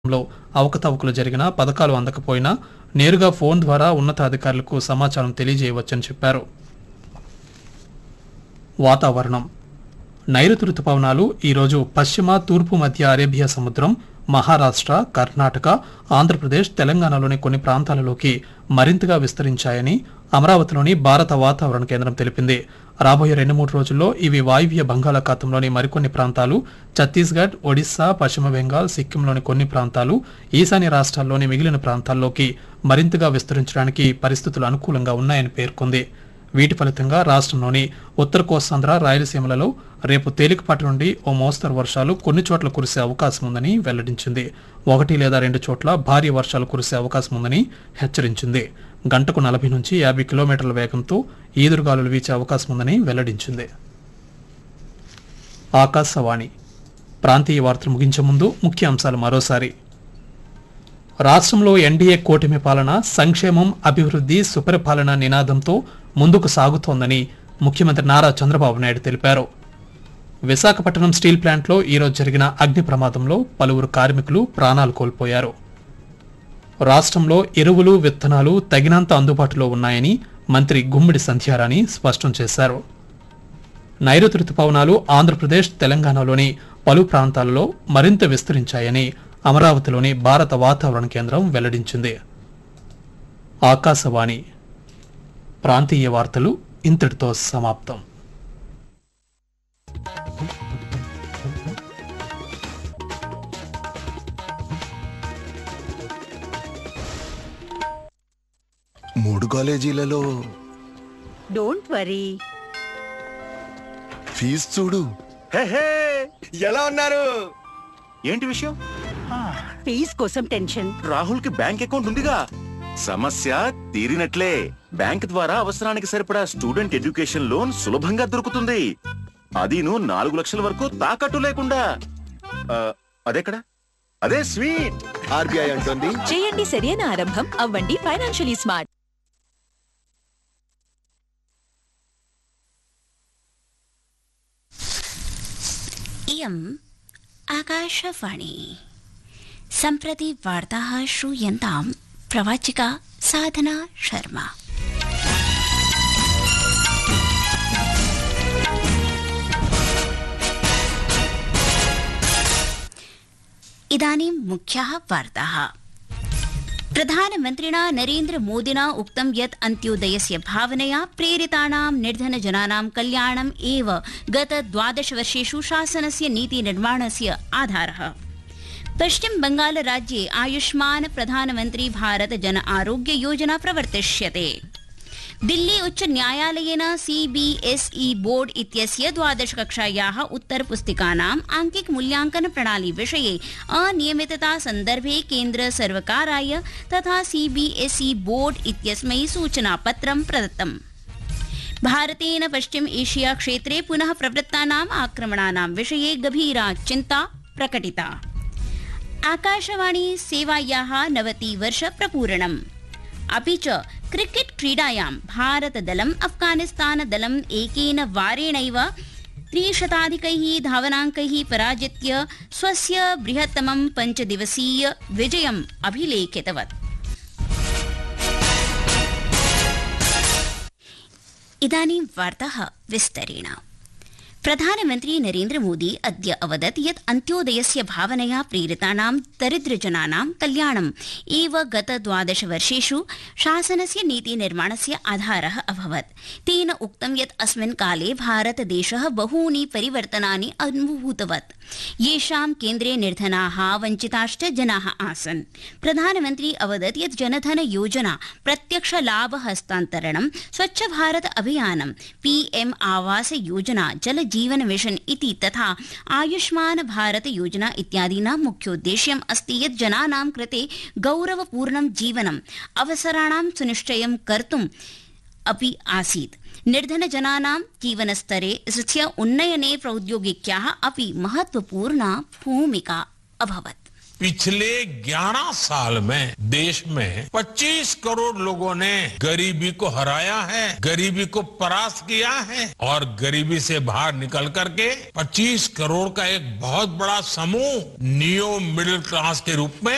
లో అవకతవకలు జరిగినా పథకాలు అందకపోయినా నేరుగా ఫోన్ ద్వారా ఉన్నతాధికారులకు సమాచారం తెలియజేయవచ్చని చెప్పారు. వాతావరణం. నైరుతి రుతుపవనాలు ఈరోజు పశ్చిమ తూర్పు మధ్య అరేబియా సముద్రం, మహారాష్ట్ర, కర్ణాటక, ఆంధ్రప్రదేశ్, తెలంగాణలోని కొన్ని ప్రాంతాలలోకి మరింతగా విస్తరించాయని అమరావతిలోని భారత వాతావరణ కేంద్రం తెలిపింది. రాబోయే 2-3 రోజుల్లో ఇవి వాయువ్య బంగాళాఖాతంలోని మరికొన్ని ప్రాంతాలు, ఛత్తీస్గఢ్, ఒడిశా, పశ్చిమ బెంగాల్, సిక్కింలోని కొన్ని ప్రాంతాలు, ఈశాన్య రాష్ట్రాల్లోని మిగిలిన ప్రాంతాల్లోకి మరింతగా విస్తరించడానికి పరిస్థితులు అనుకూలంగా ఉన్నాయని పేర్కొంది. వీటి ఫలితంగా రాష్ట్రంలోని ఉత్తర కోస్తాంధ్ర, రాయలసీమలలో రేపు తేలికపాటి నుండి ఓ మోస్తరు వర్షాలు కొన్ని చోట్ల కురిసే అవకాశం ఉందని వెల్లడించింది. 1 లేదా 2 చోట్ల భారీ వర్షాలు కురిసే అవకాశం ఉందని హెచ్చరించింది. గంటకు 40 నుంచి 50 కిలోమీటర్ల వేగంతో ఈదురుగాలులు వీచే అవకాశం ఉందని వెల్లడించింది. ఆకాశవాణి ప్రాంతీయ వార్తలు ముగించే ముందు ముఖ్య అంశాలు మరోసారి. రాష్ట్రంలో ఎన్డీఏ కూటమి పాలన సంక్షేమం, అభివృద్ధి, సుపరిపాలన నినాదంతో ముందుకు సాగుతోందని ముఖ్యమంత్రి నారా చంద్రబాబు నాయుడు తెలిపారు. విశాఖపట్నం స్టీల్ ప్లాంట్లో ఈరోజు జరిగిన అగ్ని ప్రమాదంలో పలువురు కార్మికులు ప్రాణాలు కోల్పోయారు. రాష్ట్రంలో ఎరువులు, విత్తనాలు తగినంత అందుబాటులో ఉన్నాయని మంత్రి గుమ్మిడి సంధ్యారాణి స్పష్టం చేశారు. నైరుతి రుతుపవనాలు ఆంధ్రప్రదేశ్, తెలంగాణలోని పలు ప్రాంతాలలో మరింత విస్తరించాయని అమరావతిలోని భారత వాతావరణ కేంద్రం వెల్లడించింది. ఆకాశవాణి ప్రాంతీయ వార్తలు ఇంతటితో సమాప్తం. మూడు కాలేజీలలో డోంట్ వరీ, ఫీజు చూడు. ఎలా ఉన్నారు? ఏంటి విషయం? ఫీజ్ కోసం టెన్షన్. రాహుల్ కి బ్యాంక్ అకౌంట్ ఉందిగా, సమస్య తీరినట్లే. బ్యాంక్ ద్వారా అవసరానికి సరిపడా స్టూడెంట్ ఎడ్యుకేషన్ లోన్ సులభంగా దొరుకుతుంది. అదీను 4 లక్షల వరకు తాకట్టు లేకుండా. అదెక్కడ? అదే స్వీట్. ఆర్బీఐ అంటుంది, చేయండి సరైన ఆరంభం, అవ్వండి ఫైనాన్షియలీ స్మార్ట్. इयम् आकाशवाणी। सम्प्रति वार्ताः श्रूयन्ताम् प्रवाचिका साधना शर्मा। इदानीं मुख्याः वार्ताः। प्रधानमन्त्रिणा नरेन्द्र मोदिना उक्तं यत् अन्त्योदयस्य भावनया प्रेरितानां निर्धनजनानां कल्याणम् एव गत 12 वर्षेषु शासनस्य नीतिनिर्माणस्य आधारः। पश्चिम बंगाल राज्ये आयुष्मान प्रधानमन्त्री भारत जन आरोग्य योजना प्रवर्तिष्यते। दिल्ली उच्च न्यायालयेन सीबीएसई बोर्ड इत्यस्य 12 कक्षायाः उत्तरपुस्तिकानाम् आंकिक मूल्यांकन प्रणाली विषये अनियमितता सन्दर्भे केन्द्र सर्वकाराय तथा सीबीएसई बोर्ड इत्यस्मै सूचनापत्रं प्रदत्तम्। भारतेन पश्चिम एशिया क्षेत्रे पुनः प्रवृत्तानाम् आक्रमणानां विषये गभीरा चिन्ता प्रकटिता। आकाशवाणी सेवायाः 90 वर्ष प्रपूरणम्। अपि च क्रिकेट क्रीडायां भारतदलम् अफगानिस्तानदलम् एकेन वारेणैव 300 धावनाङ्कैः पराजित्य स्वस्य बृहत्तमं 5 दिवसीय विजयम् अभिलेखितवत्। इदानीं वार्ताः विस्तरेण। प्रधानमन्त्री नरेन्द्र मोदी अद्य अवदत् यत् अन्त्योदयस्य भावनया प्रेरितानां दरिद्रजनानां कल्याणम् एव गत 12 वर्षेषु शासनस्य नीतिनिर्माणस्य आधारः अभवत्। तेन उक्तं यत् अस्मिन् काले भारतदेशः बहूनि परिवर्तनानि अनुभूतवत्, येषां केन्द्रे निर्धनाः, वञ्चिताश्च जनाः आसन्। प्रधानमन्त्री अवदत् यत् जनधन योजना, प्रत्यक्ष लाभ हस्तान्तरणं, स्वच्छ भारत अभियानं, पीएम आवास योजना, जल जीवन मिशन इति तथा आयुष्मान भारत योजना इत्यादीनां मुख्योद्देश्यम् अस्ति यत् जनानां कृते गौरवपूर्णं जीवनम् अवसराणां सुनिश्चयं कर्तुम् अपि आसीत्। निर्धनजनानां जीवनस्तरे स्य उन्नयने प्रौद्योगिक्याः अपि महत्वपूर्णा भूमिका अभवत्। पिछले 11 साल में देश में 25 करोड़ लोगों ने गरीबी को हराया है, गरीबी को परास्त किया है और गरीबी से बाहर निकल करके 25 करोड़ का एक बहुत बड़ा समूह नियो मिडिल क्लास के रूप में